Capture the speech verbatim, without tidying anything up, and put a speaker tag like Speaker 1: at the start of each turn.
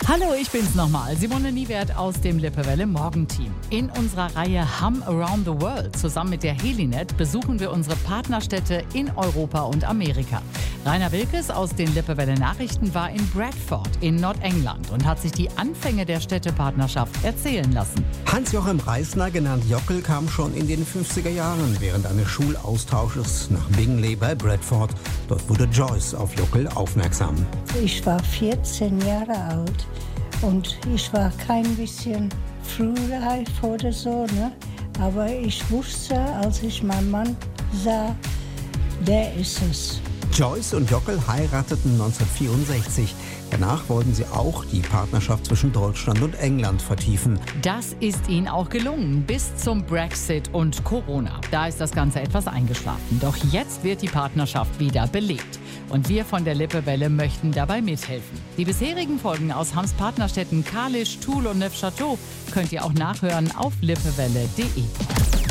Speaker 1: Hallo, ich bin's nochmal, Simone Niewert aus dem Lippewelle Morgenteam. In unserer Reihe Hum Around the World zusammen mit der Helinet besuchen wir unsere Partnerstädte in Europa und Amerika. Rainer Wilkes aus den Lippewelle Nachrichten war in Bradford in Nordengland und hat sich die Anfänge der Städtepartnerschaft erzählen lassen.
Speaker 2: Hans-Joachim Reisner, genannt Jockel, kam schon in den fünfziger Jahren während eines Schulaustausches nach Bingley bei Bradford. Dort wurde Joyce auf Jockel aufmerksam.
Speaker 3: Ich war vierzehn Jahre alt und ich war kein bisschen frühreif oder so, ne? Aber ich wusste, als ich meinen Mann sah, der ist es.
Speaker 2: Joyce und Jockel heirateten neunzehnhundertvierundsechzig. Danach wollten sie auch die Partnerschaft zwischen Deutschland und England vertiefen.
Speaker 1: Das ist ihnen auch gelungen, bis zum Brexit und Corona. Da ist das Ganze etwas eingeschlafen. Doch jetzt wird die Partnerschaft wieder belebt. Und wir von der Lippewelle möchten dabei mithelfen. Die bisherigen Folgen aus Hums Partnerstädten Kalisz, Toul und Neufchâteau könnt ihr auch nachhören auf lippewelle punkt de.